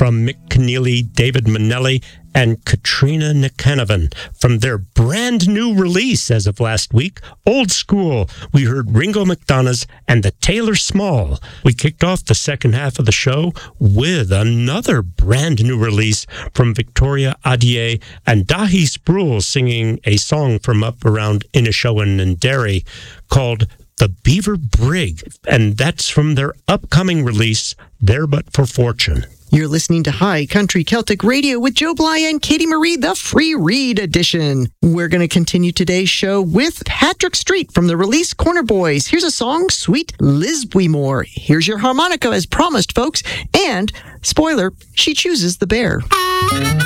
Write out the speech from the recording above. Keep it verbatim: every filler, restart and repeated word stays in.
from Mick Keneally, David Manelli, and Katrina Nikanovan from their brand new release as of last week, Old School. We heard Ringo McDonough's and the Taylor Small. We kicked off the second half of the show with another brand new release from Victoria Adier and Dahi Sproul singing a song from up around Inishowen and Derry called The Beaver Brig, and that's from their upcoming release, There But For Fortune. You're listening to High Country Celtic Radio with Joe Bly and Katie Marie, the free read edition. We're going to continue today's show with Patrick Street from the release Corner Boys. Here's a song, Sweet Lisbwymore. Here's your harmonica as promised, folks. And, spoiler, she chooses the bear.